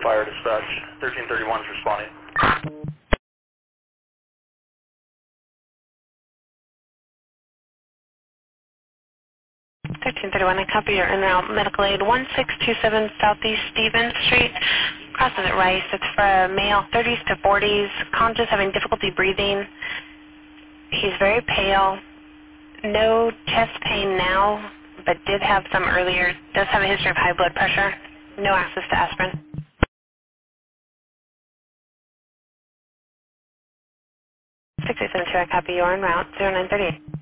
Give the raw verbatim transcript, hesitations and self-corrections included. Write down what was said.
Fire Dispatch. thirteen thirty-one is responding. thirteen thirty-one, I copy your in route medical aid one six two seven Southeast Stevens Street. Crosses at Rice. It's for a male, thirties to forties, conscious, having difficulty breathing. He's very pale. No chest pain now, but did have some earlier. Does have a history of high blood pressure. No access to aspirin. six eight seven two, I copy. You are en route. zero nine thirty-eight.